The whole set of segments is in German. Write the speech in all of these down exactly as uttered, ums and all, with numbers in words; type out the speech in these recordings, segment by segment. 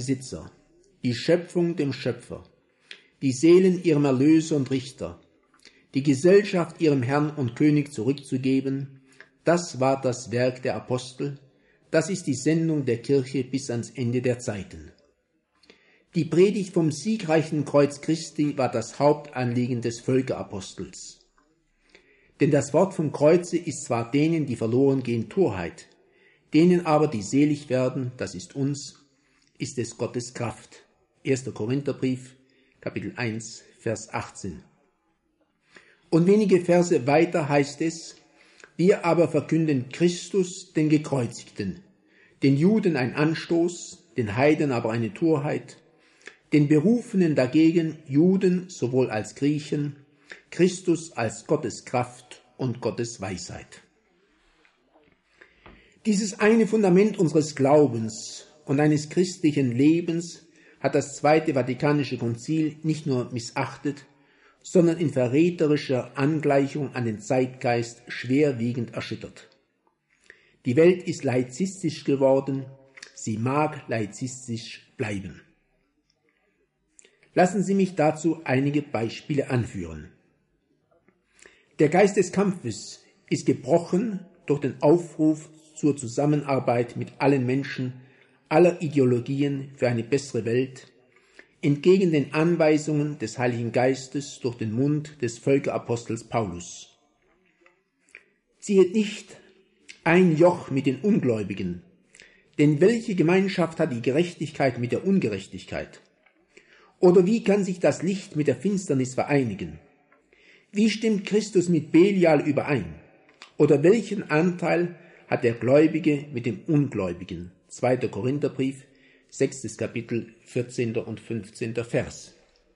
Besitzer, die Schöpfung dem Schöpfer, die Seelen ihrem Erlöser und Richter, die Gesellschaft ihrem Herrn und König zurückzugeben, das war das Werk der Apostel, das ist die Sendung der Kirche bis ans Ende der Zeiten. Die Predigt vom siegreichen Kreuz Christi war das Hauptanliegen des Völkerapostels. Denn das Wort vom Kreuze ist zwar denen, die verloren gehen, Torheit, denen aber, die selig werden, das ist uns, ist es Gottes Kraft. erster Korintherbrief, Kapitel eins, Vers achtzehn. Und wenige Verse weiter heißt es: Wir aber verkünden Christus, den Gekreuzigten, den Juden ein Anstoß, den Heiden aber eine Torheit, den Berufenen dagegen, Juden sowohl als Griechen, Christus als Gottes Kraft und Gottes Weisheit. Dieses eine Fundament unseres Glaubens und eines christlichen Lebens hat das Zweite Vatikanische Konzil nicht nur missachtet, sondern in verräterischer Angleichung an den Zeitgeist schwerwiegend erschüttert. Die Welt ist laizistisch geworden, sie mag laizistisch bleiben. Lassen Sie mich dazu einige Beispiele anführen. Der Geist des Kampfes ist gebrochen durch den Aufruf zur Zusammenarbeit mit allen Menschen aller Ideologien für eine bessere Welt, entgegen den Anweisungen des Heiligen Geistes durch den Mund des Völkerapostels Paulus. Ziehet nicht ein Joch mit den Ungläubigen, denn welche Gemeinschaft hat die Gerechtigkeit mit der Ungerechtigkeit? Oder wie kann sich das Licht mit der Finsternis vereinigen? Wie stimmt Christus mit Belial überein? Oder welchen Anteil hat der Gläubige mit dem Ungläubigen? zweiter Korintherbrief, sechstes Kapitel, vierzehnter und fünfzehnter Vers.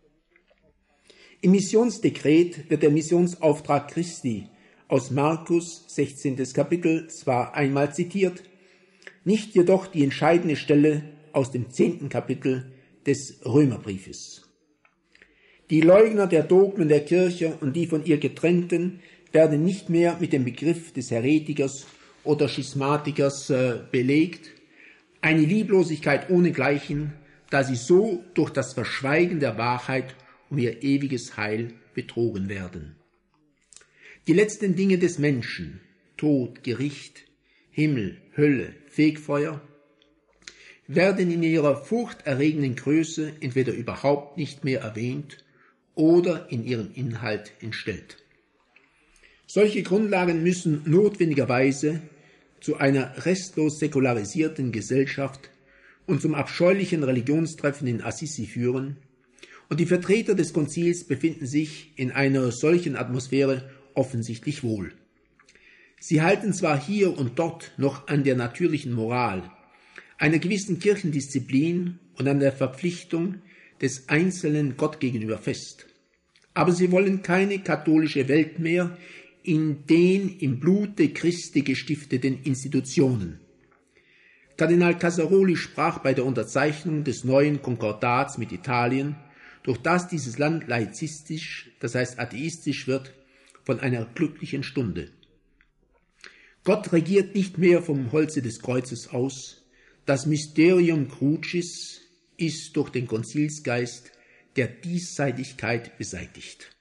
Im Missionsdekret wird der Missionsauftrag Christi aus Markus, sechzehntes Kapitel, zwar einmal zitiert, nicht jedoch die entscheidende Stelle aus dem zehnten Kapitel des Römerbriefes. Die Leugner der Dogmen der Kirche und die von ihr getrennten werden nicht mehr mit dem Begriff des Häretikers oder Schismatikers äh, belegt, eine Lieblosigkeit ohnegleichen, da sie so durch das Verschweigen der Wahrheit um ihr ewiges Heil betrogen werden. Die letzten Dinge des Menschen, Tod, Gericht, Himmel, Hölle, Fegfeuer, werden in ihrer furchterregenden Größe entweder überhaupt nicht mehr erwähnt oder in ihrem Inhalt entstellt. Solche Grundlagen müssen notwendigerweise zu einer restlos säkularisierten Gesellschaft und zum abscheulichen Religionstreffen in Assisi führen, und die Vertreter des Konzils befinden sich in einer solchen Atmosphäre offensichtlich wohl. Sie halten zwar hier und dort noch an der natürlichen Moral, einer gewissen Kirchendisziplin und an der Verpflichtung des Einzelnen Gott gegenüber fest, aber sie wollen keine katholische Welt mehr in den im Blute Christi gestifteten Institutionen. Kardinal Casaroli sprach bei der Unterzeichnung des neuen Konkordats mit Italien, durch das dieses Land laizistisch, das heißt atheistisch wird, von einer glücklichen Stunde. Gott regiert nicht mehr vom Holze des Kreuzes aus, das Mysterium Crucis ist durch den Konzilsgeist der Diesseitigkeit beseitigt.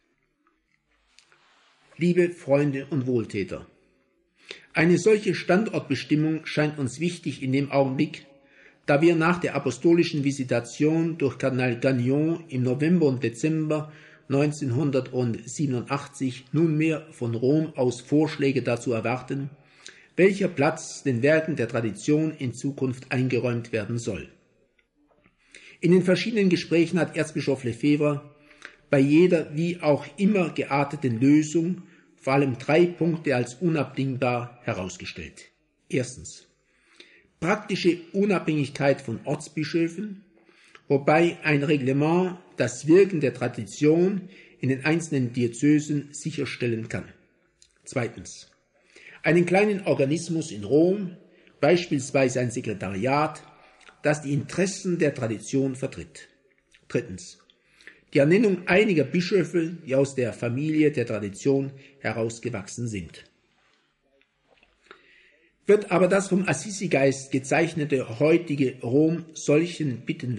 Liebe Freunde und Wohltäter, eine solche Standortbestimmung scheint uns wichtig in dem Augenblick, da wir nach der apostolischen Visitation durch Kardinal Gagnon im November und Dezember neunzehnhundertsiebenundachtzig nunmehr von Rom aus Vorschläge dazu erwarten, welcher Platz den Werken der Tradition in Zukunft eingeräumt werden soll. In den verschiedenen Gesprächen hat Erzbischof Lefebvre bei jeder wie auch immer gearteten Lösung vor allem drei Punkte als unabdingbar herausgestellt. Erstens: praktische Unabhängigkeit von Ortsbischöfen, wobei ein Reglement das Wirken der Tradition in den einzelnen Diözesen sicherstellen kann. Zweitens: einen kleinen Organismus in Rom, beispielsweise ein Sekretariat, das die Interessen der Tradition vertritt. Drittens: die Ernennung einiger Bischöfe, die aus der Familie der Tradition herausgewachsen sind. Wird aber das vom Assisi-Geist gezeichnete heutige Rom solchen Bitten